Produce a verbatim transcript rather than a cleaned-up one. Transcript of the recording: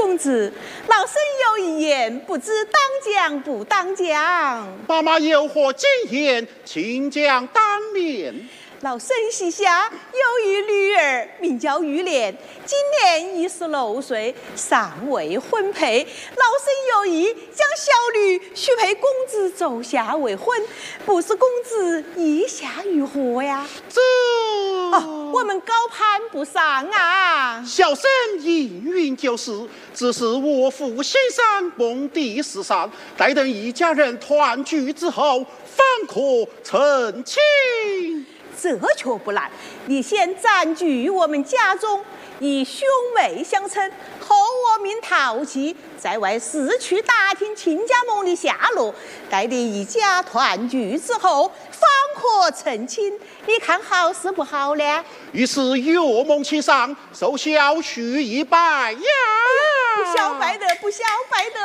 公子，老身有一言，不知当讲不当讲。 妈妈有何进言，请讲当面。 老身膝下有一女儿，名叫玉莲，今年已十六岁，尚未婚配。老身有意将小女许配公子走下为婚，不知公子意下如何呀？ 这哦，我们高攀不上啊！ 小生应允就是，只是我父先生梦地四散，待等一家人团聚之后，方可成亲。 这却不难，你先暂居我们家中，以兄妹相称，后我命淘气，在外四处打听亲家梦的下落，待你一家团聚之后，方可成亲。你看好是不好呢？ 于是月梦其上，受小婿一拜呀！ 不小拜的，不小拜的。